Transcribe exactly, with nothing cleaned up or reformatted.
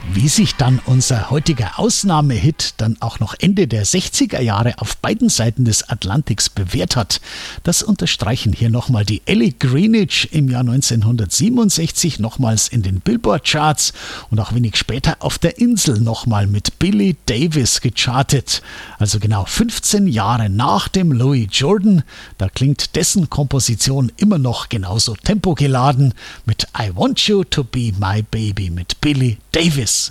Wie sich dann unser heutiger Ausnahmehit dann auch noch Ende der sechziger Jahre auf beiden Seiten des Atlantiks bewährt hat, das unterstreichen hier nochmal die Ellie Greenwich im Jahr neunzehnhundertsiebenundsechzig nochmals in den Billboard-Charts und auch wenig später auf der Insel nochmal mit Billy Davis gechartet. Also genau fünfzehn Jahre nach dem Louis Jordan, da klingt dessen Komposition immer noch genauso tempogeladen mit I Want You to Be My Baby mit Billy Davis.